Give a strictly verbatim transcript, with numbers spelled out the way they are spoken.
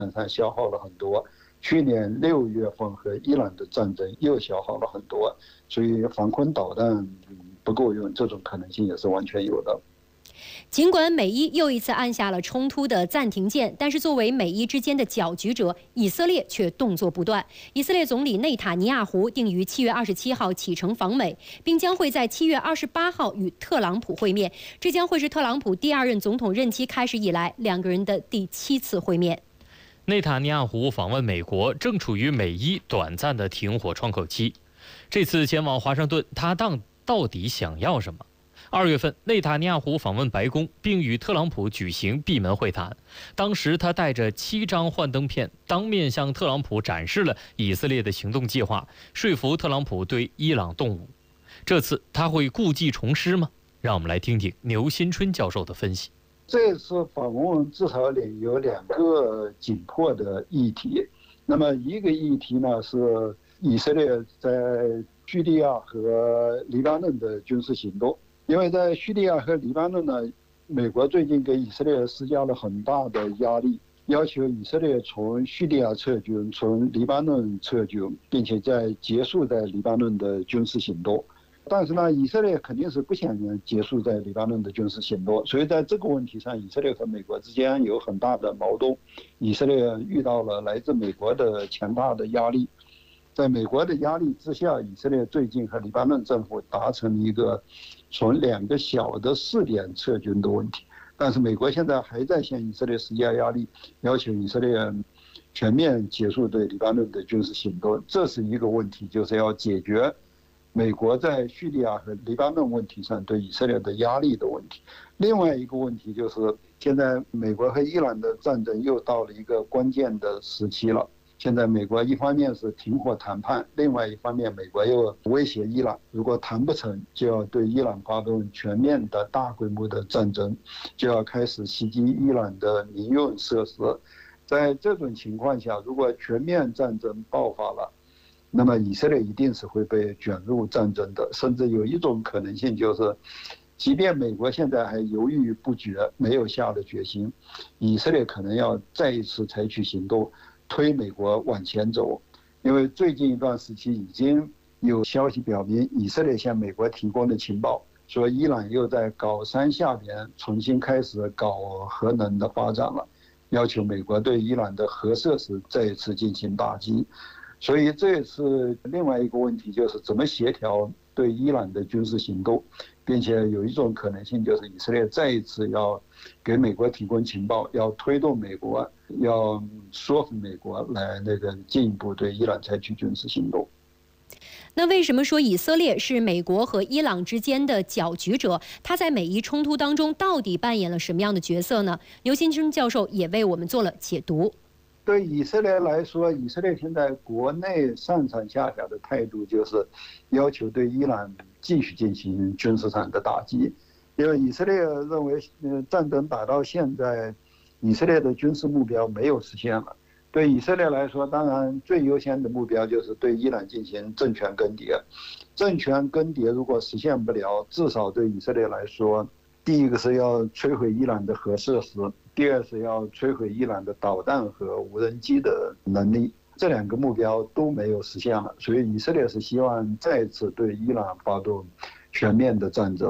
上消耗了很多。去年六月份和伊朗的战争又消耗了很多，所以防空导弹不够用，这种可能性也是完全有的。 尽管美伊又一次按下了冲突的暂停键，但是作为美伊之间的搅局者，以色列却动作不断。以色列总理内塔尼亚胡定于七月二十七号启程访美，并将会在七月二十八号与特朗普会面。这将会是特朗普第二任总统任期开始以来两个人的第七次会面。 内塔尼亚胡访问美国，正处于美伊短暂的停火窗口期。这次前往华盛顿，他当到底想要什么？二月份，内塔尼亚胡访问白宫，并与特朗普举行闭门会谈。当时，他带着七张幻灯片，当面向特朗普展示了以色列的行动计划，说服特朗普对伊朗动武。这次他会故技重施吗？让我们来听听牛新春教授的分析。 这次访问至少有两个紧迫的议题。那么一个议题呢是以色列在叙利亚和黎巴嫩的军事行动。因为在叙利亚和黎巴嫩呢，美国最近给以色列施加了很大的压力，要求以色列从叙利亚撤军，从黎巴嫩撤军，并且在结束在黎巴嫩的军事行动。但是呢，以色列肯定是不想结束在黎巴嫩的军事行动，所以在这个问题上，以色列和美国之间有很大的矛盾。以色列遇到了来自美国的强大的压力。在美国的压力之下，以色列最近和黎巴嫩政府达成一个从两个小的试点撤军的问题，但是美国现在还在向以色列施加压力，要求以色列全面结束对黎巴嫩的军事行动。这是一个问题，就是要解决美国在叙利亚和黎巴嫩问题上对以色列的压力的问题。另外一个问题就是，现在美国和伊朗的战争又到了一个关键的时期了。现在美国一方面是停火谈判，另外一方面美国又威胁伊朗，如果谈不成，就要对伊朗发动全面的大规模的战争，就要开始袭击伊朗的民用设施。在这种情况下，如果全面战争爆发了，那么以色列一定是会被卷入战争的，甚至有一种可能性就是，即便美国现在还犹豫不决，没有下了决心，以色列可能要再一次采取行动，推美国往前走。因为最近一段时期已经有消息表明，以色列向美国提供的情报说，伊朗又在高山下边重新开始搞核能的发展了，要求美国对伊朗的核设施再一次进行打击。所以这也是另外一个问题，就是怎么协调对伊朗的军事行动，并且有一种可能性就是以色列再一次要给美国提供情报，要推动美国，要说服美国来那个进一步对伊朗采取军事行动。 那为什么说以色列是美国和伊朗之间的搅局者？他在美伊冲突当中到底扮演了什么样的角色呢？牛新春教授也为我们做了解读。 对以色列来说，以色列现在国内上上下下的态度就是要求对伊朗继续进行军事上的打击，因为以色列认为，呃，战争打到现在，以色列的军事目标没有实现了。对以色列来说，当然最优先的目标就是对伊朗进行政权更迭。政权更迭如果实现不了，至少对以色列来说，第一个是要摧毁伊朗的核设施，第二是要摧毁伊朗的导弹和无人机的能力。这两个目标都没有实现了，所以以色列是希望再次对伊朗发动全面的战争。